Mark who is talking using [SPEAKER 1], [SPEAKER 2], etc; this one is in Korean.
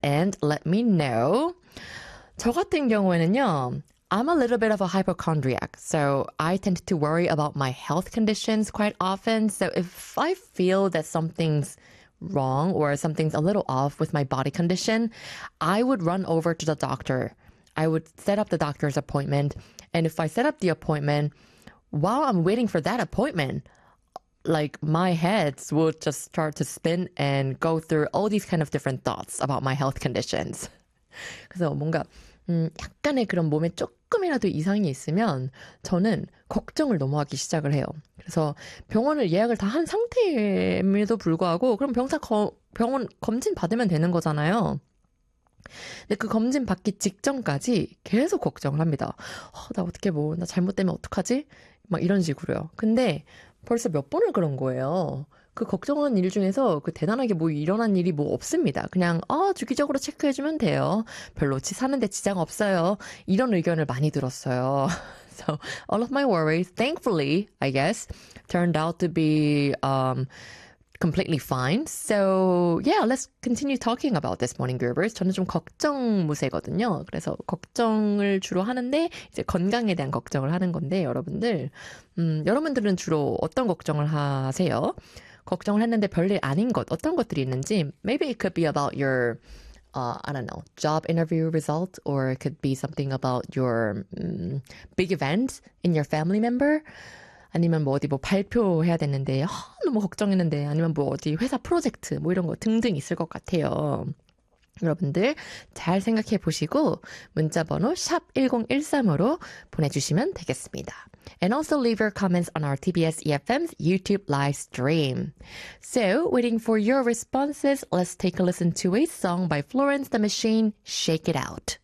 [SPEAKER 1] and let me know. 저 같은 경우에는요, I'm a little bit of a hypochondriac, so I tend to worry about my health conditions quite often. So if I feel that something's wrong or something's a little off with my body condition, I would run over to the doctor. I would set up the doctor's appointment. And if I set up the appointment, while I'm waiting for that appointment, like my heads will just start to spin and go through all these kind of different thoughts about my health conditions. 그래서 뭔가 약간의 그런 몸에 조금이라도 이상이 있으면 저는 걱정을 너무 하기 시작을 해요. 그래서 병원을 예약을 다 한 상태임에도 불구하고 그럼 병원 검진 받으면 되는 거잖아요. 근데 그 검진 받기 직전까지 계속 걱정을 합니다. 나 어떻게 나 잘못되면 어떡하지? 막 이런 식으로요. 근데 벌써 몇 번을 그런 거예요. 그 걱정한 일 중에서 그 대단하게 일어난 일이 없습니다. 그냥 주기적으로 체크해주면 돼요. 별로 사는데 지장 없어요. 이런 의견을 많이 들었어요. So all of my worries, thankfully, I guess, turned out to be completely fine. So yeah, let's continue talking about this morning groovers. 저는 좀 걱정 무새거든요. 그래서 걱정을 주로 하는데 이제 건강에 대한 걱정을 하는 건데 여러분들은 주로 어떤 걱정을 하세요? 걱정을 했는데 별일 아닌 것 어떤 것들이 있는지 maybe it could be about your I don't know, job interview result, or it could be something about your big event in your family member. 아니면 어디 발표해야 되는데 너무 걱정했는데 아니면 어디 회사 프로젝트 이런 거 등등 있을 것 같아요. 여러분들 잘 생각해 보시고 문자 번호 샵 1013으로 보내주시면 되겠습니다. And also leave your comments on our TBS EFM's YouTube live stream. So, waiting for your responses, let's take a listen to a song by Florence the Machine, Shake It Out.